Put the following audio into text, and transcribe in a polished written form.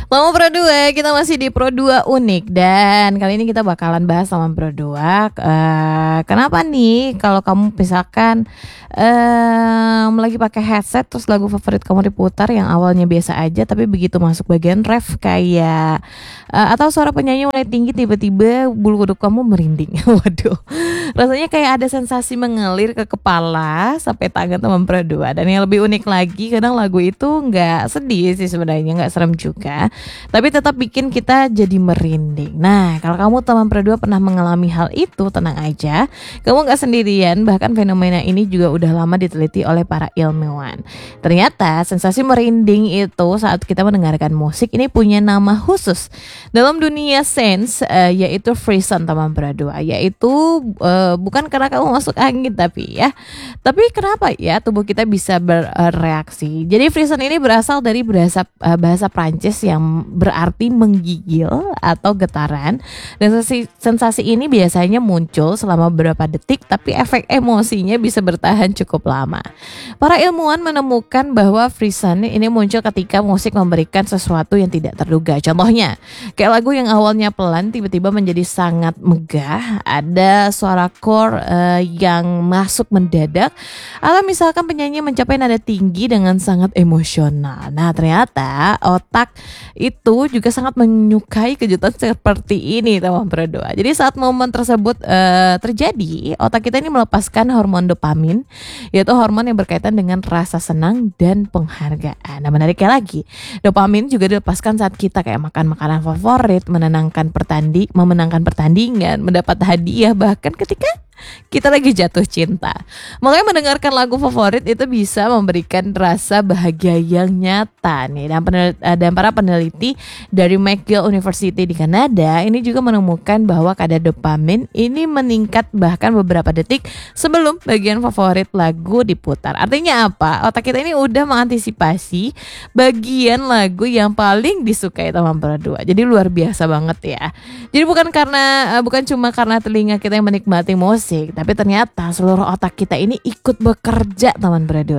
Mama Pro 2, kita masih di Pro 2 unik. Dan kali ini kita bakalan bahas sama Pro 2 kenapa nih kalau kamu misalkan lagi pakai headset terus lagu favorit kamu diputar yang awalnya biasa aja, tapi begitu masuk bagian ref kayak atau suara penyanyi mulai tinggi, tiba-tiba bulu kuduk kamu merinding. Waduh, rasanya kayak ada sensasi mengalir ke kepala sampai tangan teman Pro 2. Dan yang lebih unik lagi, kadang lagu itu nggak sedih sih sebenarnya, nggak serem juga, tapi tetap bikin kita jadi merinding. Nah, kalau kamu teman Pro 2 pernah mengalami hal itu, tenang aja, kamu nggak sendirian. Bahkan fenomena ini juga udah lama diteliti oleh para ilmuwan. Ternyata sensasi merinding itu saat kita mendengarkan musik ini punya nama khusus dalam dunia sains, yaitu frisson teman Pro 2. Yaitu bukan karena kamu masuk angin tapi kenapa ya tubuh kita bisa bereaksi. Jadi frisson ini berasal dari bahasa Prancis yang berarti menggigil atau getaran. Dan sensasi ini biasanya muncul selama beberapa detik, tapi efek emosinya bisa bertahan cukup lama. Para ilmuwan menemukan bahwa frisson ini muncul ketika musik memberikan sesuatu yang tidak terduga. Contohnya, kayak lagu yang awalnya pelan tiba-tiba menjadi sangat megah, ada suara chord yang masuk mendadak, atau misalkan penyanyi mencapai nada tinggi dengan sangat emosional. Nah, ternyata otak itu juga sangat menyukai kejutan seperti ini, teman Pro 2. Jadi saat momen tersebut terjadi, otak kita ini melepaskan hormon dopamin, yaitu hormon yang berkaitan dengan rasa senang dan penghargaan. Nah, menariknya lagi, dopamin juga dilepaskan saat kita kayak makan makanan favorit, memenangkan pertandingan, mendapat hadiah, bahkan ketika kita lagi jatuh cinta. Makanya mendengarkan lagu favorit itu bisa memberikan rasa bahagia yang nyata nih. Dan para peneliti dari McGill University di Kanada ini juga menemukan bahwa kadar dopamin ini meningkat bahkan beberapa detik sebelum bagian favorit lagu diputar. Artinya apa? Otak kita ini udah mengantisipasi bagian lagu yang paling disukai teman Pro 2. Jadi luar biasa banget ya. Jadi bukan cuma karena telinga kita yang menikmati musik, tapi ternyata seluruh otak kita ini ikut bekerja teman Pro 2.